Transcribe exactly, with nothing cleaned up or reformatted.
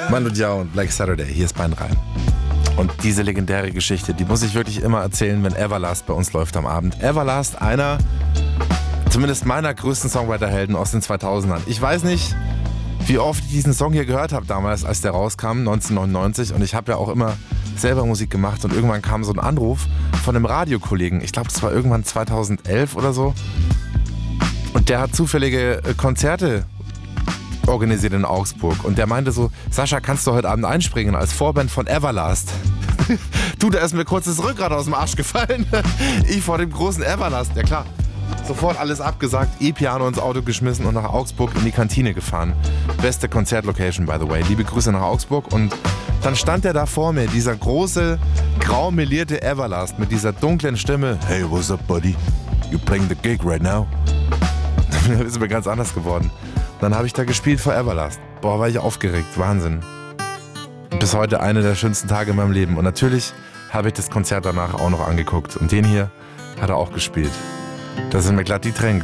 Manu Diao und Black Saturday, hier ist Beinrein. Und diese legendäre Geschichte, die muss ich wirklich immer erzählen, wenn Everlast bei uns läuft am Abend. Everlast, einer, zumindest meiner größten Songwriter-Helden aus den zweitausendern. Ich weiß nicht, wie oft ich diesen Song hier gehört habe damals, als der rauskam, neunzehnhundertneunundneunzig. Und ich habe ja auch immer selber Musik gemacht. Und irgendwann kam so ein Anruf von einem Radiokollegen. Ich glaube, es war irgendwann zweitausendelf oder so. Und der hat zufällige Konzerte organisiert in Augsburg. Und der meinte so, Sascha, kannst du heute Abend einspringen als Vorband von Everlast? Du, da ist mir kurz das Rückgrat aus dem Arsch gefallen. Ich vor dem großen Everlast. Ja klar. Sofort alles abgesagt, E-Piano ins Auto geschmissen und nach Augsburg in die Kantine gefahren. Beste Konzertlocation, by the way. Liebe Grüße nach Augsburg. Und dann stand er da vor mir, dieser große, grau melierte Everlast mit dieser dunklen Stimme. Hey, what's up, buddy? You playing the gig right now? Das ist mir ganz anders geworden. Dann habe ich da gespielt vor Everlast. Boah, war ich aufgeregt. Wahnsinn. Bis heute eine der schönsten Tage in meinem Leben. Und natürlich habe ich das Konzert danach auch noch angeguckt. Und den hier hat er auch gespielt. Da sind mir glatt die Tränen